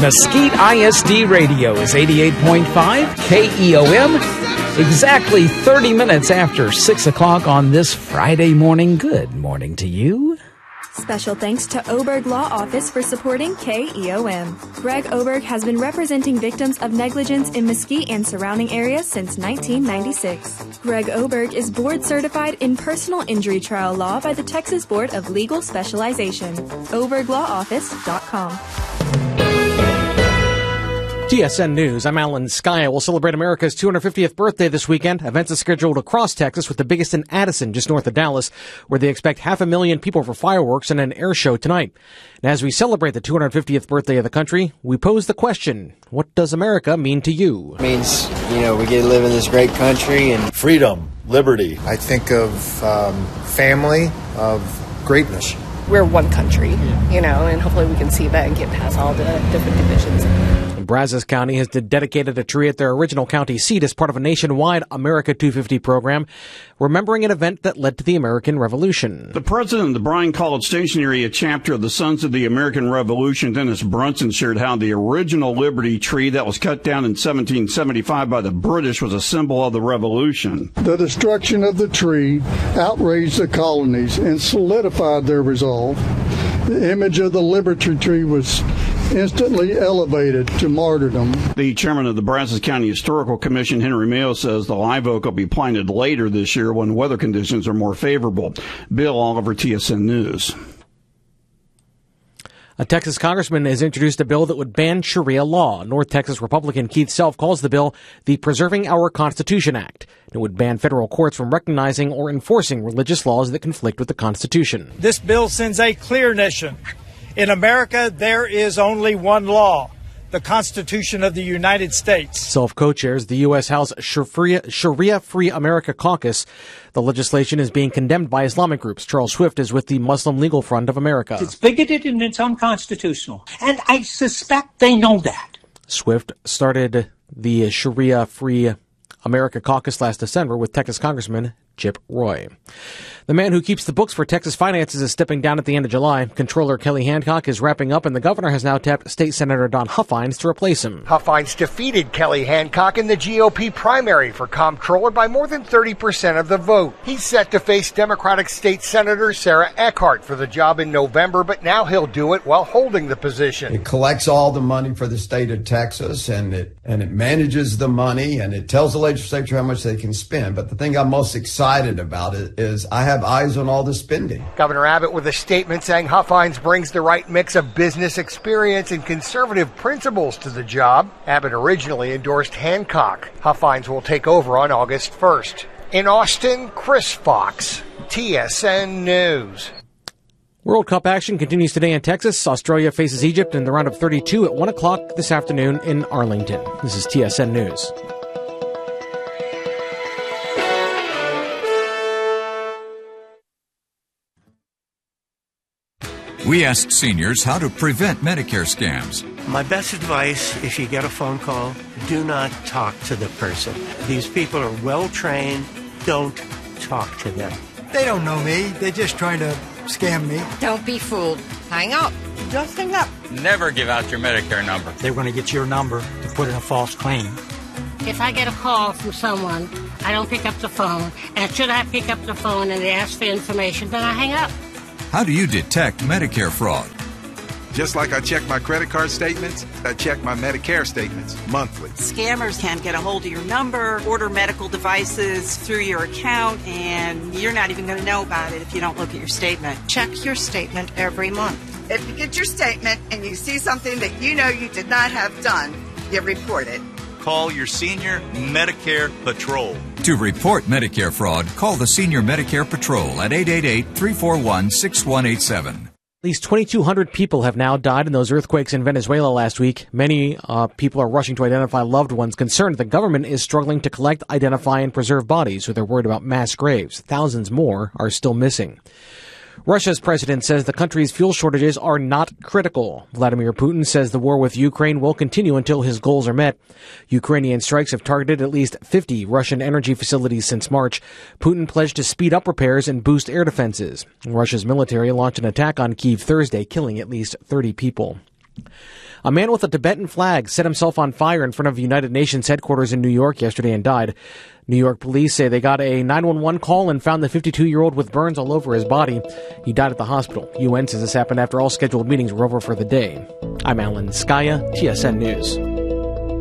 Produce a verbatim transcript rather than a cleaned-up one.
Mesquite I S D Radio is eighty-eight point five K E O M. Exactly thirty minutes after six o'clock on this Friday morning. Good morning to you. Special thanks to Oberg Law Office for supporting K E O M. Greg Oberg has been representing victims of negligence in Mesquite and surrounding areas since nineteen ninety-six. Greg Oberg is board certified in personal injury trial law by the Texas Board of Legal Specialization. oberg law office dot com. T S N News, I'm Alan Skya. We'll celebrate America's two hundred fiftieth birthday this weekend. Events are scheduled across Texas, with the biggest in Addison, just north of Dallas, where they expect half a million people for fireworks and an air show tonight. And as we celebrate the two hundred fiftieth birthday of the country, we pose the question, what does America mean to you? It means, you know, we get to live in this great country and freedom, liberty. I think of um, family, of greatness. We're one country, you know, and hopefully we can see that and get past all the different divisions. Brazos County has dedicated a tree at their original county seat as part of a nationwide America two fifty program, remembering an event that led to the American Revolution. The president of the Bryan College Station area chapter of the Sons of the American Revolution, Dennis Brunson, shared how the original Liberty tree that was cut down in seventeen seventy-five by the British was a symbol of the Revolution. The destruction of the tree outraged the colonies and solidified their resolve. The image of the Liberty tree was instantly elevated to martyrdom. The chairman of the Brazos County Historical Commission, Henry Mayo, says the live oak will be planted later this year when weather conditions are more favorable. Bill Oliver, T S N News. A Texas congressman has introduced a bill that would ban Sharia law. North Texas Republican Keith Self calls the bill the Preserving Our Constitution Act. It would ban federal courts from recognizing or enforcing religious laws that conflict with the Constitution. This bill sends a clear mission. In America, there is only one law, the Constitution of the United States. Self co-chairs the U S. House Sharia, Sharia Free America Caucus. The legislation is being condemned by Islamic groups. Charles Swift is with the Muslim Legal Front of America. It's bigoted and it's unconstitutional, and I suspect they know that. Swift started the Sharia Free America Caucus last December with Texas Congressman Chip Roy. The man who keeps the books for Texas finances is stepping down at the end of July. Controller Kelly Hancock is wrapping up, and the governor has now tapped State Senator Don Huffines to replace him. Huffines defeated Kelly Hancock in the G O P primary for comptroller by more than thirty percent of the vote. He's set to face Democratic State Senator Sarah Eckhart for the job in November, but now he'll do it while holding the position. It collects all the money for the state of Texas, and it and it manages the money, and it tells the legislature how much they can spend. But the thing I'm most excited about it is I have eyes on all the spending. Governor Abbott with a statement saying Huffines brings the right mix of business experience and conservative principles to the job. Abbott originally endorsed Hancock. Huffines will take over on August first. In Austin, Chris Fox, T S N News. World Cup action continues today in Texas. Australia faces Egypt in the round of thirty-two at one o'clock this afternoon in Arlington. This is T S N News. We asked seniors how to prevent Medicare scams. My best advice, if you get a phone call, do not talk to the person. These people are well trained. Don't talk to them. They don't know me. They're just trying to scam me. Don't be fooled. Hang up. Just hang up. Never give out your Medicare number. They're going to get your number to put in a false claim. If I get a call from someone, I don't pick up the phone. And should I pick up the phone and they ask for information, then I hang up. How do you detect Medicare fraud? Just like I check my credit card statements, I check my Medicare statements monthly. Scammers can get a hold of your number, order medical devices through your account, and you're not even going to know about it if you don't look at your statement. Check your statement every month. If you get your statement and you see something that you know you did not have done, you report it. Call your Senior Medicare Patrol. To report Medicare fraud, call the Senior Medicare Patrol at eight eight eight, three four one, six one eight seven. At least twenty-two hundred people have now died in those earthquakes in Venezuela last week. Many uh, people are rushing to identify loved ones, concerned the government is struggling to collect, identify, and preserve bodies, so they're worried about mass graves. Thousands more are still missing. Russia's president says the country's fuel shortages are not critical. Vladimir Putin says the war with Ukraine will continue until his goals are met. Ukrainian strikes have targeted at least fifty Russian energy facilities since March. Putin pledged to speed up repairs and boost air defenses. Russia's military launched an attack on Kyiv Thursday, killing at least thirty people. A man with a Tibetan flag set himself on fire in front of United Nations headquarters in New York yesterday and died. New York police say they got a nine one one call and found the fifty-two-year-old with burns all over his body. He died at the hospital. U N says this happened after all scheduled meetings were over for the day. I'm Alan Skaya, T S N News.